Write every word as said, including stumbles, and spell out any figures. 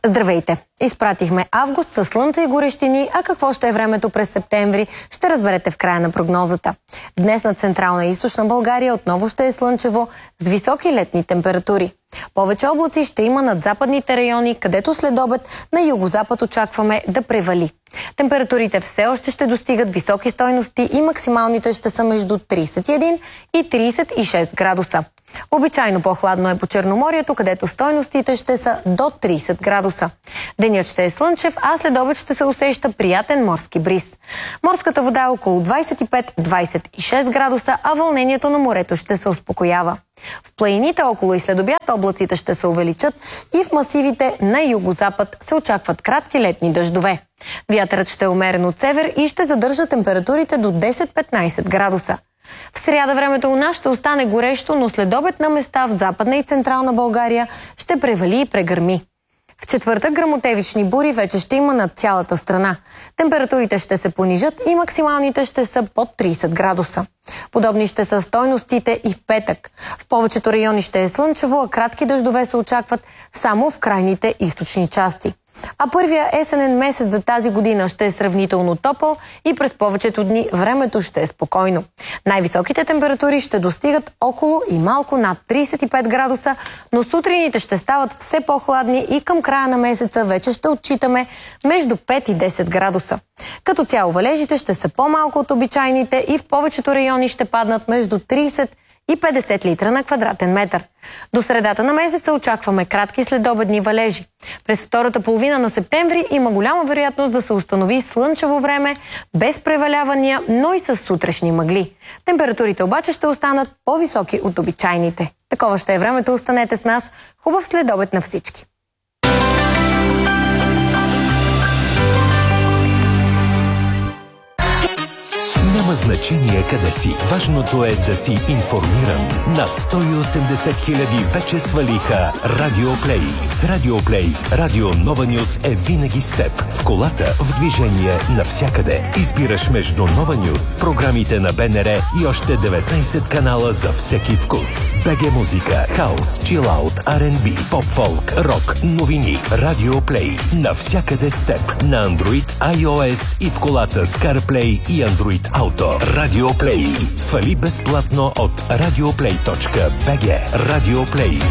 Здравейте! Изпратихме август със слънце и горещини, а какво ще е времето през септември, ще разберете в края на прогнозата. Днес на Централна и Източна България отново ще е слънчево с високи летни температури. Повече облаци ще има над западните райони, където след обед на югозапад очакваме да превали. Температурите все още ще достигат високи стойности и максималните ще са между тридесет и един и тридесет и шест градуса. Обичайно по-хладно е по Черноморието, където стойностите ще са до тридесет градуса. Денят ще е слънчев, а след обед ще се усеща приятен морски бриз. Морската вода е около двадесет и пет до двадесет и шест градуса, а вълнението на морето ще се успокоява. В планините около и след обяд облаците ще се увеличат и в масивите на югозапад се очакват кратки летни дъждове. Вятърът ще е умерен от север и ще задържа температурите до десет до петнадесет градуса. В сряда времето у нас ще остане горещо, но след обед на места в Западна и Централна България ще превали и прегърми. В четвъртък гръмотевични бури вече ще има над цялата страна. Температурите ще се понижат и максималните ще са под тридесет градуса. Подобни ще са стойностите и в петък. В повечето райони ще е слънчево, а кратки дъждове се очакват само в крайните източни части. А първия есенен месец за тази година ще е сравнително топъл и през повечето дни времето ще е спокойно. Най-високите температури ще достигат около и малко над тридесет и пет градуса, но сутрините ще стават все по-хладни и към края на месеца вече ще отчитаме между пет и десет градуса. Като цяло валежите ще са по-малко от обичайните и в повечето райони ще паднат между тридесет и петдесет литра на квадратен метър. До средата на месеца очакваме кратки следобедни валежи. През втората половина на септември има голяма вероятност да се установи слънчево време, без превалявания, но и с сутрешни мъгли. Температурите обаче ще останат по-високи от обичайните. Такова ще е времето, останете с нас. Хубав следобед на всички! Няма значение къде си. Важното е да си информиран. Над сто и осемдесет хиляди вече свалиха Радиоплей. С Радиоплей Радио Нова Нюз е винаги с теб. В колата, в движение, навсякъде. Избираш между Нова Нюз, програмите на БНР и още деветнадесет канала за всеки вкус. БГ музика, хаус, чилаут, ар енд би, поп-фолк, рок, новини. Радиоплей. Навсякъде с теб. На Android, iOS и в колата с CarPlay и Android Auto. Радиоплей. Свали безплатно от радиоплей точка би джи. Радиоплей.